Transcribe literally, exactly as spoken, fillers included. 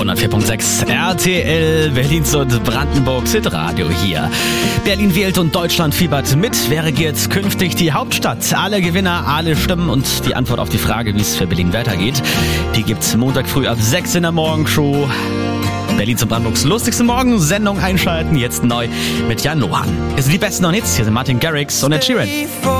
hundertvier Komma sechs R T L, Berlins und Brandenburgs Hitradio hier. Berlin wählt und Deutschland fiebert mit. Wer regiert künftig die Hauptstadt? Alle Gewinner, alle Stimmen und die Antwort auf die Frage, wie es für Berlin weitergeht, die gibt's Montag früh ab sechs in der Morgenshow. Berlins und Brandenburgs lustigste Morgensendung einschalten, jetzt neu mit Jan Lohan. Es sind die besten neuen Hits, hier sind Martin Garrix und Ed Sheeran.